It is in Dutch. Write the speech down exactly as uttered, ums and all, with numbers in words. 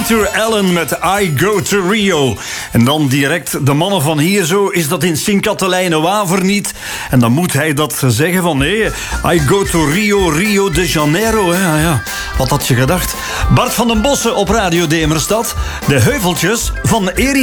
Peter Allen met I Go to Rio. En dan direct de mannen van hier zo. Is dat in Sint-Katelijne-Waver niet? En dan moet hij dat zeggen van nee, I go to Rio, Rio de Janeiro. Hè? Ja, wat had je gedacht? Bart van den Bossen op Radio Demerstad. De heuveltjes van Erik